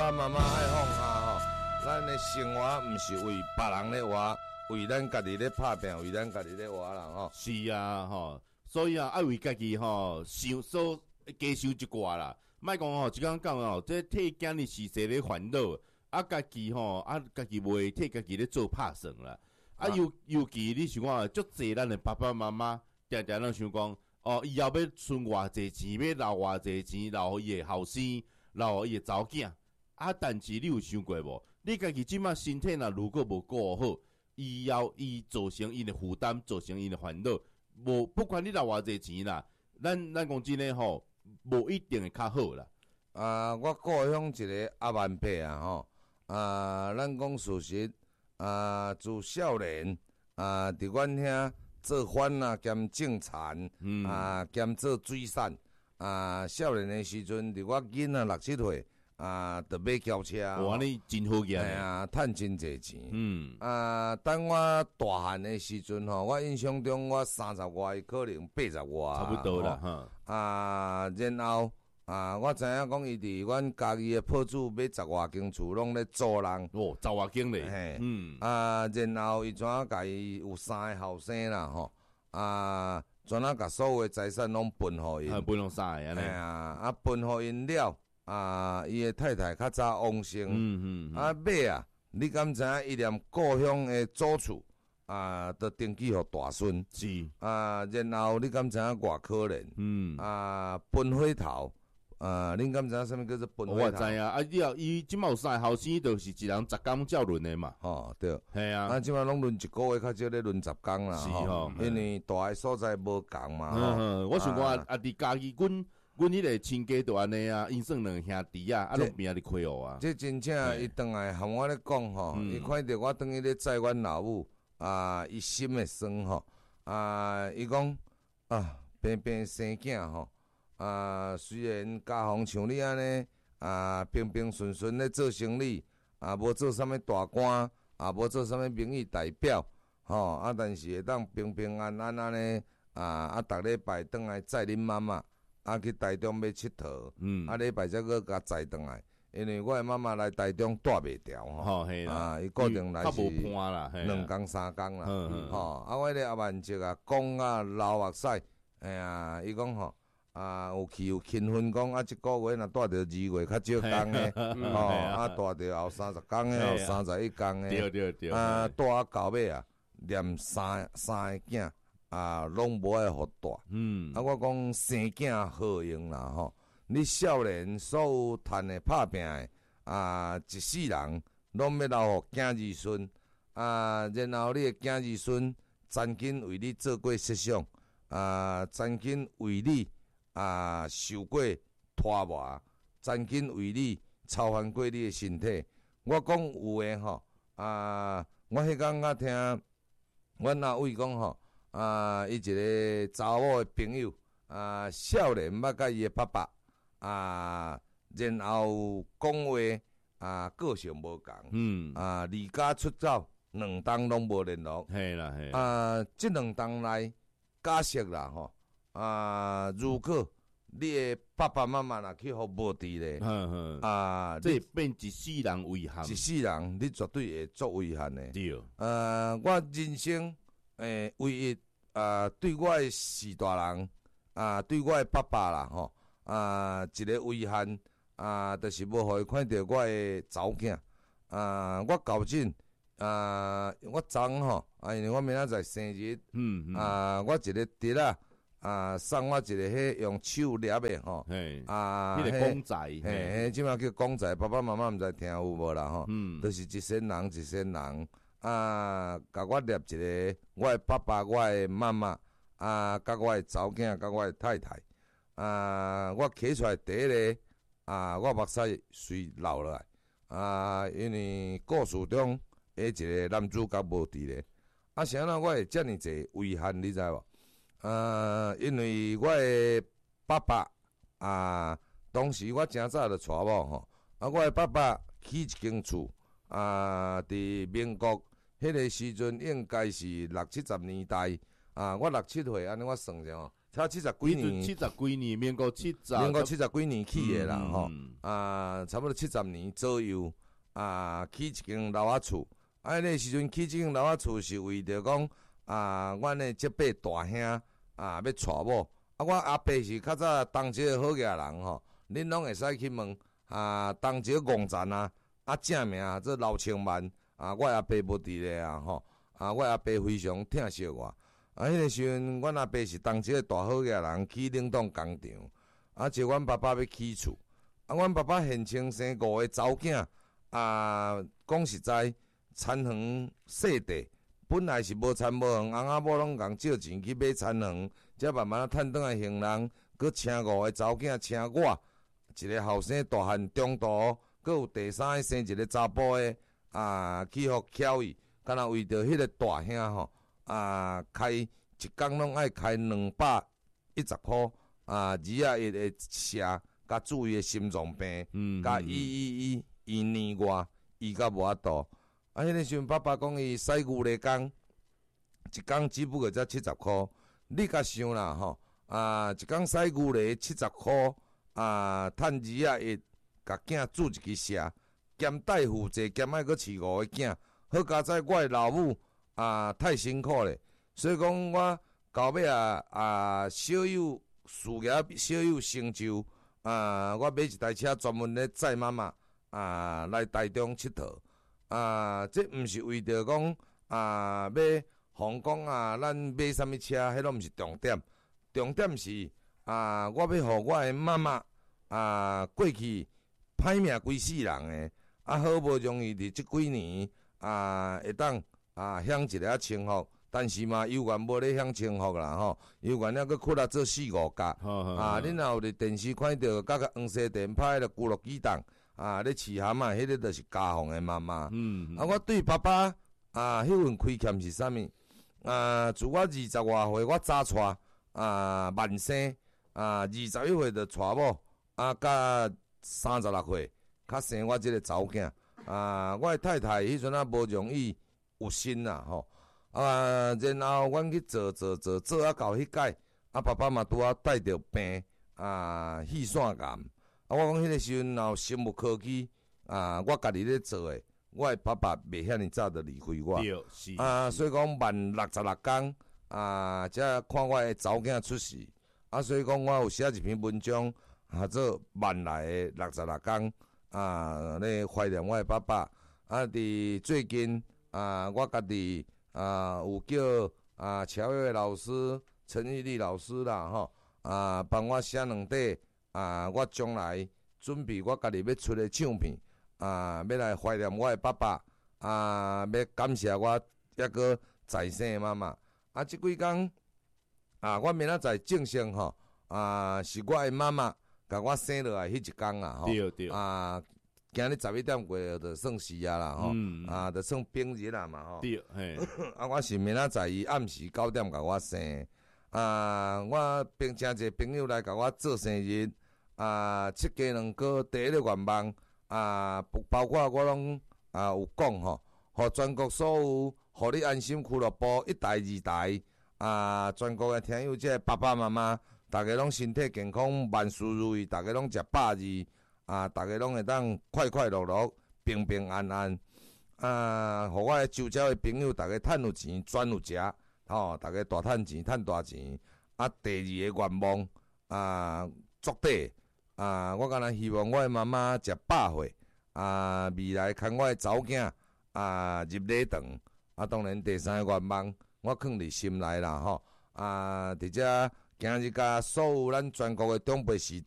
爸妈妈爱放下吼，咱的生活毋是为别人咧活，为咱家己咧拍拼，为咱家己咧活啦吼。 是啊，吼，所以啊，爱为家己吼想所加想一寡啦，莫讲吼，即讲讲吼，这替囝日时势咧烦恼，啊，家己吼，啊，家己袂替家己咧做拍算啦，啊，尤其你想看，足济咱的爸爸妈妈，定定咱想讲，哦，以后要存偌济钱，要留偌济钱，留互伊的后生，留互伊的查某囝，啊，但是你有想过无？你家己即马身体若如果无顾好，以后伊造成伊的负担，造成伊的烦恼，无不管你留偌济钱啦，咱讲真诶吼，无一定会较好啦。 我故乡一个阿万伯啊吼，咱讲事实，自少年伫阮遐做番啊兼种田，兼做水产，少年诶时阵，伫我囡仔6、7岁。就买轿车， 哇，你真好个， 趁真济钱。等我大汉的时阵吼，我印象中我30外，可能80外， 差不多啦哈。 然后我知影讲伊伫阮家己的铺子买10外间厝，拢咧租人。 哦，10外间咧。 然后伊怎啊甲伊有3个后生啦吼，怎啊甲所有的财产拢分互因， 分拢3个安尼。 分互因了。伊的太太较早往生，尾你敢知影伊连故乡的祖厝都登记互大孙， 是然后你敢知影偌可怜？分火头，恁敢知影啥物叫做分火头？ 我知影，伊即满有3个后生，就是一人10工照轮的嘛。 吼，对， 系啊， 即满拢轮1个月，较少咧轮10工啦。 是吼， 因为大个所在无共嘛。 我想讲伫家己阮迄个亲家都安尼啊，因算2兄弟啊，拢边仔伫开学啊。 这真正伊倒来含我咧讲吼，伊看着我等于咧载阮老母伊心会酸吼，伊讲平平生囝吼，虽然家风像你安尼平平顺顺咧做生意，无做啥物大官，无做啥物民意代表吼，但是会当平平安安安尼逐礼拜转来载恁妈妈。去台中要佚佗，礼拜才搁甲载转来，因为我的妈妈来台中住袂调吼，伊固定来是2工3工啦，我咧阿万叔讲老目屎，伊讲吼，有去有勤奋讲，即个月若带着2月较少工诶，带着后30工诶，后31工诶， 对， 带到尾连三个囝。拢无爱互带，我讲生囝好用啦吼。你少年所有趁的拍拼的一世人拢要留互囝儿孙然后你的囝儿孙曾经为你做过设想，曾经为你受过拖磨，曾经为你操烦过你的身体。我讲有诶吼，我迄天我听阮阿伟讲吼。伊一个查某的朋友，少年捌甲伊的爸爸，然后讲话，个性无共，离家出走2冬拢无联络， 系啦， 即2冬来，假设啦吼，如果你的爸爸妈妈若去互无伫咧， 这变一世人遗憾， 一世人你绝对会做遗憾的。 对， 我人生。唯一对我的4大人对我的爸爸啦吼一个遗憾就是无互伊看到我的查某囝我搞紧我昨吼因为我明仔载生日我一个侄送我一个迄用手捏的吼迄个公仔即马叫公仔，爸爸妈妈毋知听有无啦吼，就是一仙人甲我捏一个，我的爸爸，我的妈妈，甲我的查某囝，甲我的太太，我摕出来第一个，我目屎随流落来，因为故事中迄一个男主角无伫咧，啥物我会遮尔济遗憾，你知无？因为我的爸爸，当时我真早就娶某吼，我的爸爸起一间厝，伫民国。迄个时阵应该是60、70年代，我6、7岁，安尼我算者吼差70几年 ，70几年，民国 70几年起的啦吼，差不多70年左右，起一间老仔厝，迄个时阵起这间老仔厝是为着讲，阮的这辈大兄要娶某，我阿伯是较早当时的好野人吼，恁拢会使去问，当时戆赞正名做老千万，我阿伯无伫咧吼，我阿伯非常疼惜我。迄个时阵，阮阿伯是当时个大好野人，去冷冻工厂，招阮爸爸要起厝。阮爸爸现前生5个查某囝，讲实在，田园细地，本来是无田无园，翁仔某拢共借钱去买田园，才慢慢趁倒来行人，佮请5个查某囝，请我一个后生大汉中途，佮有第三个生一个查甫的，去互巧伊，敢若为着迄个大兄吼。开一工拢爱开210箍，201的车，甲注意的心脏病，甲伊年外，伊甲无法度。迄个时阵，爸爸讲伊驶牛犁工，一工只不过才70箍。你甲想啦吼，一工驶牛犁70箍，趁201，甲囝煮一支车，兼带负债，兼爱搁饲5个囝，好佳哉我的老母。太辛苦咧，所以讲我到尾小有事业，小有成就，我买一台车专门咧载妈妈来台中佚佗，这毋是为着讲要互讲咱买啥物车，迄拢毋是重点，重点是我要互我的妈妈过去歹命规世人诶，好无容易伫即几年会当。享一个清福，但是嘛，犹原无咧享清福啦吼，犹原还佫困做4、5角。恁若有伫电视看到，甲个黄色电拍迄个咕噜机动，咧饲蛤蟆，迄个就是家访的妈妈。我对爸爸迄份亏欠是啥物？自我20外岁，我早娶万生，21岁就娶某，甲36岁，较生我即个查某囝。我的太太迄阵无容易。有心啦吼，然后阮去做到迄届，爸爸嘛拄仔带着病，气腺癌，我讲迄个时阵，然后生物科技，我家己咧做诶，我的爸爸袂遐尼早就离开我，所以讲慢66天，才看我的查某囝出世，所以讲我有写一篇文章，做慢来的66天，咧怀念我的爸爸，伫最近。我家己有叫乔月老师、陈玉丽老师啦吼，帮我写2底我将来准备我家己要出的唱片，要来怀念我的爸爸，要感谢我抑个在生的妈妈。即几工我明仔载正式吼，是我的妈妈甲我生落来迄一工啦吼。 对。 今日11点过就算是啦吼，就算平日啦嘛吼。 对，嘿。 我是明仔载伊暗时9点甲我生，我真侪朋友来甲我做生日，七家两个第一个愿望，包括我拢有讲吼，互全国所有，互你安心俱乐部1台2台，全国的听友即个爸爸妈妈，大家拢身体健康，万事如意，大家拢食饱二。大家拢会当快快乐乐、平平安安。互我的周遭的朋友，大家趁有钱，赚有食，大家大趁钱，趁大钱。第二个愿望，足底，我敢若希望我的妈妈食饱岁，未来牵我的查某囝，入礼堂。当然第三个愿望，我放伫心内啦吼。伫遮今日甲所有咱全国的长辈时